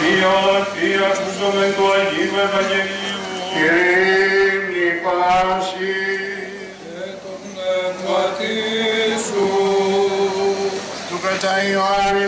Θεία του ζωμέν του Αγίου Ευαγγελίου. Ειρήνη πάση. Και το πνεύματι σου. Του κατά Ιωάννη